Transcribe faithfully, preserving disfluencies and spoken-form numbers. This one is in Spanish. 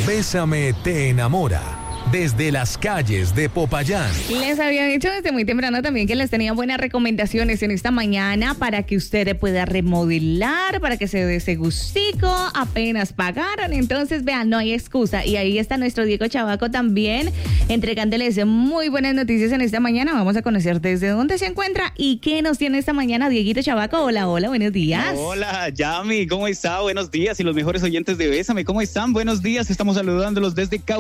Bésame te enamora. Desde las calles de Popayán. Les había dicho desde muy temprano también que les tenía buenas recomendaciones en esta mañana para que usted pueda remodelar, para que se dé ese gustico, apenas pagaron. Entonces, vean, no hay excusa. Y ahí está nuestro Diego Chavaco también entregándoles muy buenas noticias en esta mañana. Vamos a conocer desde dónde se encuentra y qué nos tiene esta mañana Dieguito Chavaco. Hola, hola, buenos días. Hola, Yami, ¿cómo está? Buenos días. Y los mejores oyentes de Bésame, ¿cómo están? Buenos días. Estamos saludándolos desde Cau